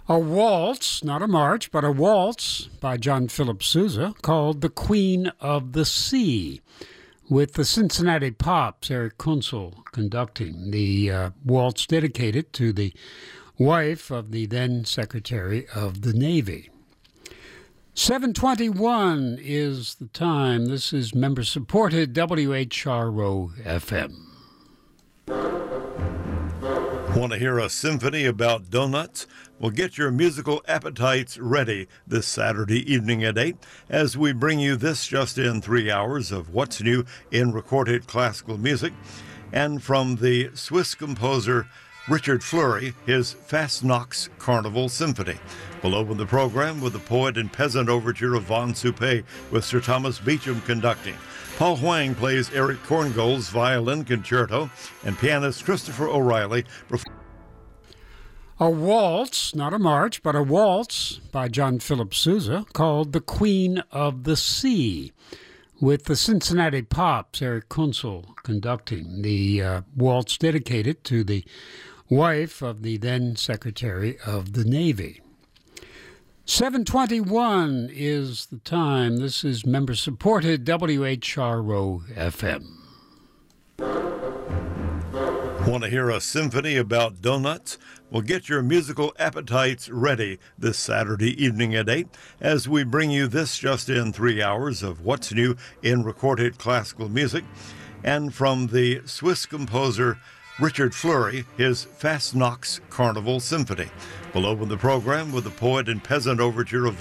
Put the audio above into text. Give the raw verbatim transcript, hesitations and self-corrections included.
A waltz, not a march, but a waltz by John Philip Sousa called The Queen of the Sea, with the Cincinnati Pops, Eric Kunzel, conducting. The uh, waltz dedicated to the wife of the then Secretary of the Navy. seven twenty-one is the time. This is member-supported W H R O F M. Want to hear a symphony about donuts? Well, get your musical appetites ready this Saturday evening at eight as we bring you this just in three hours of what's new in recorded classical music. And from the Swiss composer Richard Fleury, his Fastnacht's Carnival Symphony. We'll open the program with the poet and peasant overture of Von Suppé with Sir Thomas Beecham conducting. Paul Huang plays Eric Korngold's violin concerto, and pianist Christopher O'Reilly. A waltz, not a march, but a waltz by John Philip Sousa called The Queen of the Sea, with the Cincinnati Pops, Eric Kunzel, conducting. The uh, waltz dedicated to the wife of the then Secretary of the Navy. seven twenty-one is the time. This is member-supported W H R O F M. Want to hear a symphony about donuts? Well, get your musical appetites ready this Saturday evening at eight as we bring you this just in three hours of what's new in recorded classical music. And from the Swiss composer Richard Fleury, his Fastnacht's Carnival Symphony. We'll open the program with the poet and peasant overture of